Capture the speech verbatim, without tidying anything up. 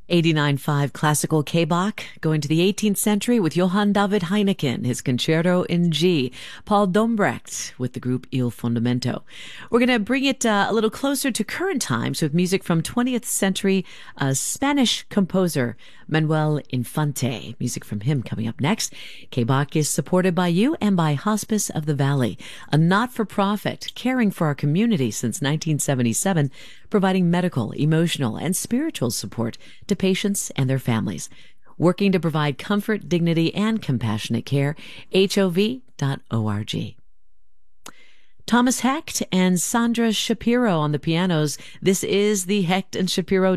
eighty-nine point five classical K-Bach, going to the eighteenth century with Johann David Heineken, his Concerto in G. Paul Dombrecht with the group Il Fondamento. We're going to bring it uh, a little closer to current times with music from twentieth century uh, Spanish composer Manuel Infante. Music from him coming up next. K-Bach is supported by you and by Hospice of the Valley, a not-for-profit caring for our community since nineteen seventy-seven, providing medical, emotional, and spiritual support to patients and their families. Working to provide comfort, dignity, and compassionate care. H O V dot org. Thomas Hecht and Sandra Shapiro on the pianos. This is the Hecht and Shapiro